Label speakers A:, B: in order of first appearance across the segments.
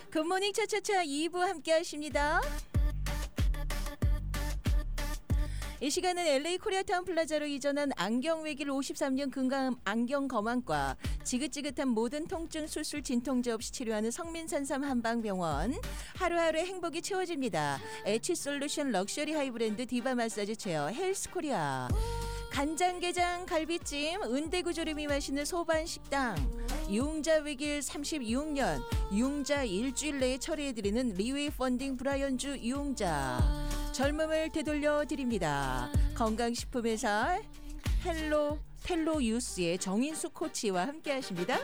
A: 굿모닝 차차차 2부 함께 하십니다. 이 시간은 LA 코리아타운 플라자로 이전한 안경외길 53년 금강 안경검안과 지긋지긋한 모든 통증 수술 진통제 없이 치료하는 성민산삼 한방병원. 하루하루의 행복이 채워집니다. H솔루션 럭셔리 하이브랜드 디바 마사지 체어 헬스코리아. 간장게장 갈비찜 은대구조림이 맛있는 소반식당. 유흥자 외길 36년 유흥자 일주일 내에 처리해드리는 리웨이 펀딩 브라이언주 유흥자. 젊음을 되돌려 드립니다. 건강식품회사 텔로 유스의 정인수 코치와 함께 하십니다.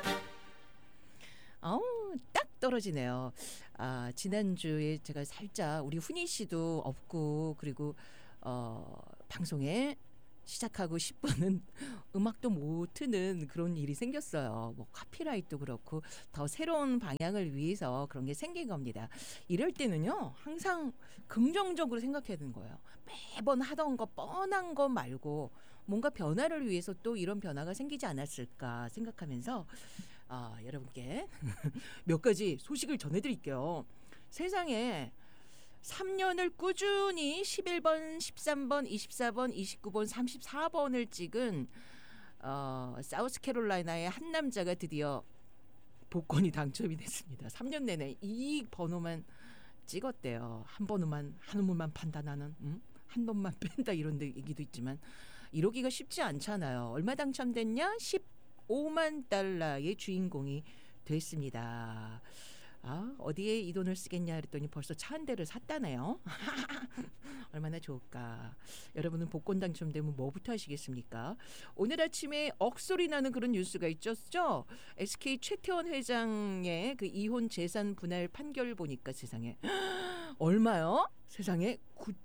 A: 딱 떨어지네요. 지난주에 제가 살짝 우리 훈이 씨도 없고 그리고 방송에 시작하고 10분은 음악도 못 트는 그런 일이 생겼어요. 뭐 카피라이트도 그렇고 더 새로운 방향을 위해서 그런 게 생긴 겁니다. 이럴 때는요 항상 긍정적으로 생각해야 되는 거예요. 매번 하던 거 뻔한 거 말고 뭔가 변화를 위해서 또 이런 변화가 생기지 않았을까 생각하면서 여러분께 몇 가지 소식을 전해드릴게요. 세상에 3년을 꾸준히 11번, 13번, 24번, 29번, 34번을 찍은 사우스캐롤라이나의 한 남자가 드디어 복권이 당첨이 됐습니다. 3년 내내 이 번호만 찍었대요. 한 번만 판단하는 한 번만 뺀다 이런 얘기도 있지만 이러기가 쉽지 않잖아요. 얼마 당첨됐냐? 15만 달러의 주인공이 됐습니다. 어디에 이 돈을 쓰겠냐 그랬더니 벌써 차 한 대를 샀다네요. 얼마나 좋을까. 여러분은 복권 당첨되면 뭐부터 하시겠습니까? 오늘 아침에 억소리 나는 그런 뉴스가 있었죠. SK 최태원 회장의 그 이혼 재산 분할 판결 보니까 세상에 얼마요? 세상에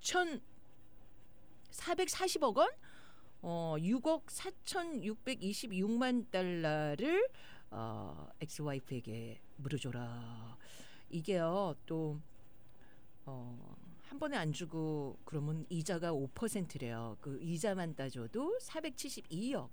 A: 9,440억 원? 6억 4,626만 달러를 엑스와이프에게 물어줘라. 이게요 또 한 번에 안 주고 그러면 이자가 5%래요. 그 이자만 따져도 472억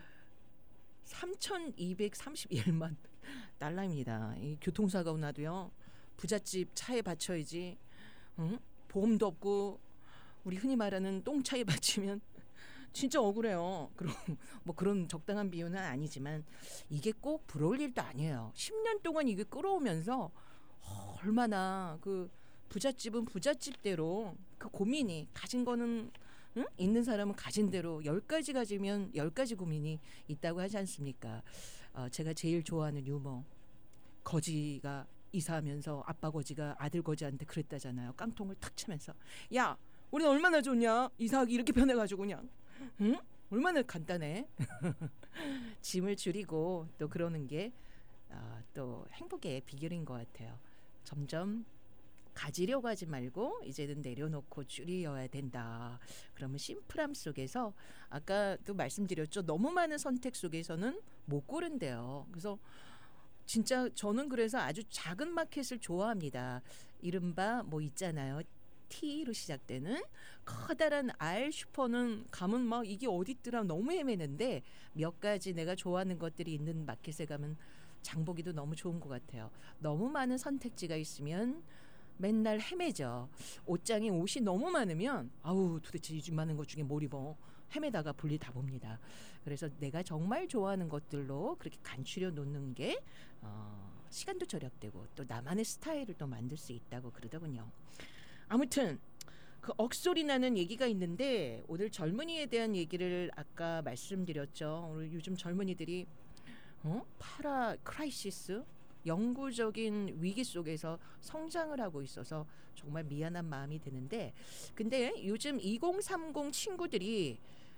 A: 3,231만 달러입니다. 이 교통사고 나도요 부잣집 차에 받쳐야지. 보험도 없고 우리 흔히 말하는 똥차에 받치면 진짜 억울해요. 그럼 뭐 그런 적당한 비유는 아니지만 이게 꼭 부러울 일도 아니에요. 10년 동안 이게 끌어오면서 얼마나 그 부잣집은 부잣집대로 그 고민이 가진 거는 있는 사람은 가진 대로 10가지 가지면 10가지 고민이 있다고 하지 않습니까? 제가 제일 좋아하는 유머. 거지가 이사하면서 아빠 거지가 아들 거지한테 그랬다잖아요. 깡통을 탁 치면서 야 우리는 얼마나 좋냐 이사하기 이렇게 변해가지고 그냥 얼마나 간단해. 짐을 줄이고 또 그러는 게 또 행복의 비결인 것 같아요. 점점 가지려고 하지 말고 이제는 내려놓고 줄여야 된다. 그러면 심플함 속에서 아까도 말씀드렸죠. 너무 많은 선택 속에서는 못 고른대요. 그래서 진짜 저는 그래서 아주 작은 마켓을 좋아합니다. 이른바 뭐 있잖아요. T로 시작되는 커다란 R 슈퍼는 가면 막 이게 어디 있더라 너무 헤매는데 몇 가지 내가 좋아하는 것들이 있는 마켓에 가면 장보기도 너무 좋은 것 같아요. 너무 많은 선택지가 있으면 맨날 헤매죠. 옷장에 옷이 너무 많으면 도대체 이 많은 것 중에 뭘 입어 헤매다가 볼일 다 봅니다. 그래서 내가 정말 좋아하는 것들로 그렇게 간추려 놓는 게 시간도 절약되고 또 나만의 스타일을 또 만들 수 있다고 그러더군요. 아무튼 그 억소리 나는 얘기가 있는데 오늘 젊은이에 대한 얘기를 아까 말씀드렸죠. 오늘 요즘 젊은이들이 파라 크라이시스 영구적인 위기 속에서 성장을 하고 있어서 정말 미안한 마음이 드는데 근데 요즘 2030 친구들이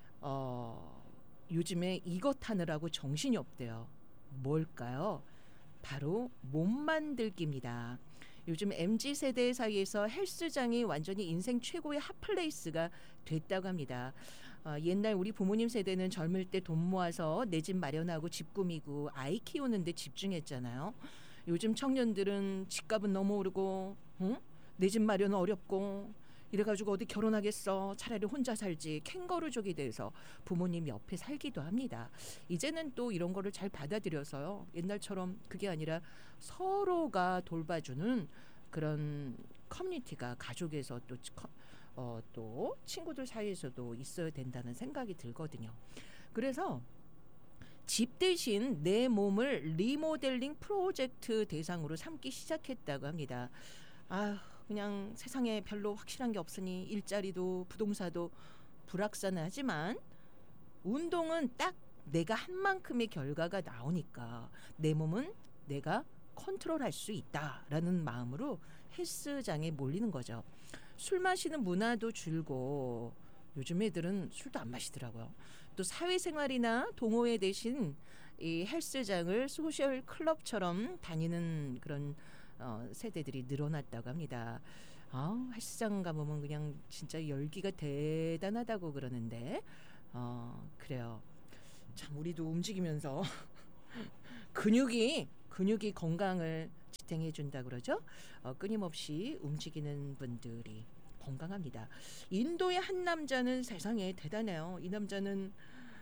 A: 요즘에 이것 하느라고 정신이 없대요. 뭘까요? 바로 몸 만들기입니다. 요즘 MZ세대 사이에서 헬스장이 완전히 인생 최고의 핫플레이스가 됐다고 합니다. 옛날 우리 부모님 세대는 젊을 때 돈 모아서 내 집 마련하고 집 꾸미고 아이 키우는 데 집중했잖아요. 요즘 청년들은 집값은 너무 오르고 내 집 마련은 어렵고 이래가지고 어디 결혼하겠어. 차라리 혼자 살지. 캥거루족이 돼서 부모님 옆에 살기도 합니다. 이제는 또 이런 거를 잘 받아들여서요. 옛날처럼 그게 아니라 서로가 돌봐주는 그런 커뮤니티가 가족에서 또 친구들 사이에서도 있어야 된다는 생각이 들거든요. 그래서 집 대신 내 몸을 리모델링 프로젝트 대상으로 삼기 시작했다고 합니다. 그냥 세상에 별로 확실한 게 없으니 일자리도 부동산도 불확실하지만 운동은 딱 내가 한 만큼의 결과가 나오니까 내 몸은 내가 컨트롤할 수 있다라는 마음으로 헬스장에 몰리는 거죠. 술 마시는 문화도 줄고 요즘 애들은 술도 안 마시더라고요. 또 사회생활이나 동호회 대신 이 헬스장을 소셜 클럽처럼 다니는 그런 세대들이 늘어났다고 합니다. 헬스장 가보면 그냥 진짜 열기가 대단하다고 그러는데 그래요. 참 우리도 움직이면서 근육이 건강을 지탱해 준다 그러죠. 끊임없이 움직이는 분들이 건강합니다. 인도의 한 남자는 세상에 대단해요. 이 남자는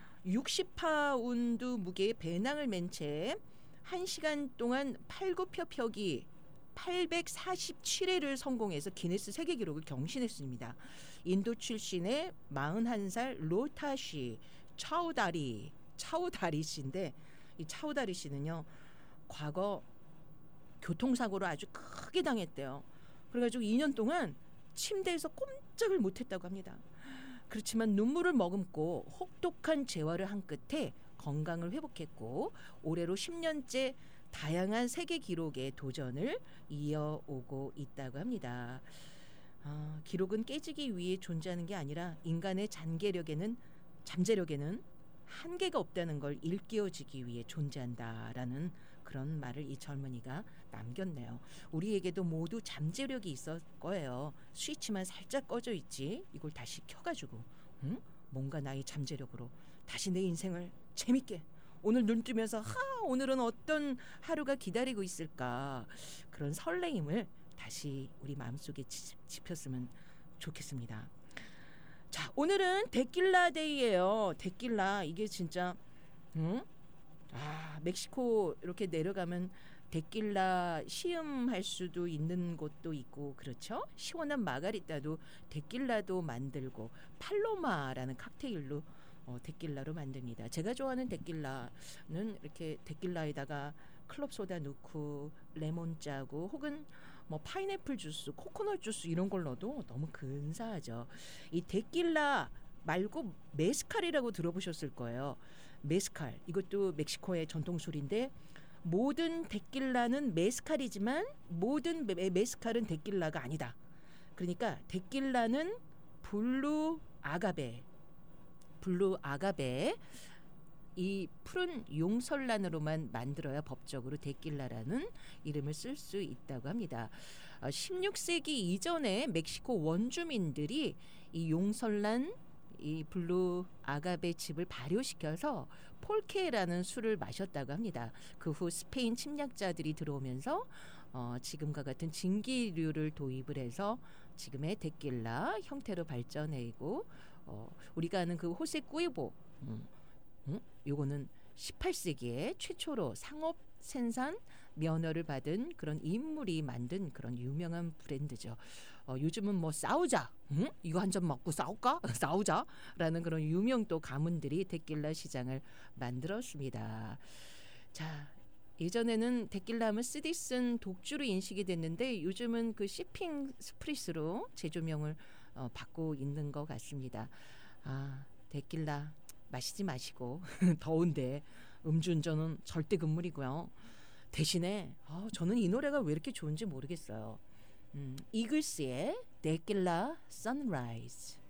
A: 60파운드 무게의 배낭을 맨 채 1시간 동안 팔굽혀펴기 847회를 성공해서 기네스 세계 기록을 경신했습니다. 인도 출신의 41살 로타시 차우다리 씨인데 이 차우다리 씨는요. 과거 교통사고로 아주 크게 당했대요. 그래가지고 2년 동안 침대에서 꼼짝을 못했다고 합니다. 그렇지만 눈물을 머금고 혹독한 재활을 한 끝에 건강을 회복했고 올해로 10년째 다양한 세계 기록의 도전을 이어오고 있다고 합니다. 기록은 깨지기 위해 존재하는 게 아니라 인간의 잠재력에는 한계가 없다는 걸 일깨워주기 위해 존재한다라는 그런 말을 이 젊은이가 남겼네요. 우리에게도 모두 잠재력이 있을 거예요. 스위치만 살짝 꺼져 있지 이걸 다시 켜가지고 뭔가 나의 잠재력으로 다시 내 인생을 재밌게 오늘 눈 뜨면서 오늘은 어떤 하루가 기다리고 있을까 그런 설레임을 다시 우리 마음속에 짚혔으면 좋겠습니다. 자, 오늘은 데킬라 데이예요. 데킬라 이게 진짜 멕시코 이렇게 내려가면 데킬라 시음할 수도 있는 곳도 있고 그렇죠. 시원한 마가리따도 데킬라도 만들고 팔로마라는 칵테일로 데킬라로 만듭니다. 제가 좋아하는 데킬라는 이렇게 데킬라에다가 클럽 소다 넣고 레몬 짜고 혹은 뭐 파인애플 주스, 코코넛 주스 이런 걸 넣어도 너무 근사하죠. 이 데킬라 말고 메스칼이라고 들어보셨을 거예요. 메스칼 이것도 멕시코의 전통 술인데 모든 데킬라는 메스칼이지만 모든 메스칼은 데킬라가 아니다. 그러니까 데킬라는 블루 아가베 이 푸른 용설란으로만 만들어야 법적으로 데킬라라는 이름을 쓸 수 있다고 합니다. 16세기 이전에 멕시코 원주민들이 이 용설란 이 블루 아가베 즙을 발효시켜서 폴케라는 술을 마셨다고 합니다. 그 후 스페인 침략자들이 들어오면서 지금과 같은 진기류를 도입을 해서 지금의 데킬라 형태로 발전해고 우리가 아는 그 호세 꾸이보 요거는 18세기에 최초로 상업 생산 면허를 받은 그런 인물이 만든 그런 유명한 브랜드죠. 요즘은 뭐 싸우자, 이거 한 잔 먹고 싸울까? 싸우자라는 그런 유명 또 가문들이 데킬라 시장을 만들었습니다. 자, 예전에는 데킬라 하면 쓰디 쓴 독주로 인식이 됐는데 요즘은 그 시핑 스프리스로 재조명을 받고 있는 것 같습니다. 데킬라 마시지 마시고 더운데 음주운전은 절대 금물이고요. 대신에 저는 이 노래가 왜 이렇게 좋은지 모르겠어요. 이글스의 데킬라 선라이즈.